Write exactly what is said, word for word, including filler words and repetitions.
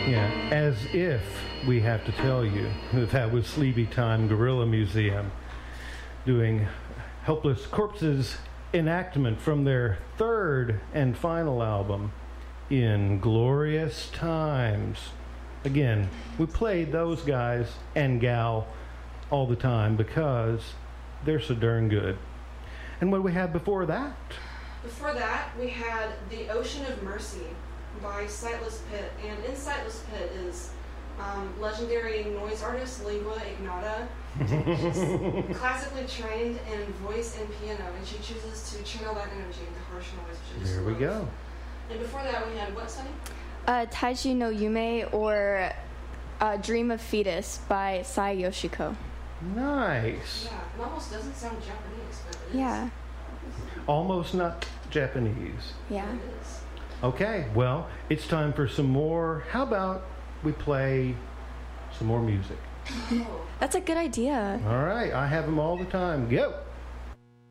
Yeah, as if we have to tell you that that was Sleepy Time Gorilla Museum doing Helpless Corpses enactment from their third and final album, In Glorious Times. Again, we played those guys and gal all the time because they're so darn good. And what did we have before that? Before that, we had The Ocean of Mercy by Sightless Pit. And in Sightless Pit is um, legendary noise artist Lingua Ignota. She's classically trained in voice and piano, and she chooses to channel that energy into harsh noise, which I just There we love. go. And before that, we had what, Sunny? Uh, Taiji no Yume, or uh, Dream of Fetus by Sai Yoshiko. Nice. Yeah, it almost doesn't sound Japanese, but it is. Yeah. Almost not Japanese. Yeah. It is. Okay, well, it's time for some more. How about we play some more music? Oh. That's a good idea. All right, I have them all the time. Go.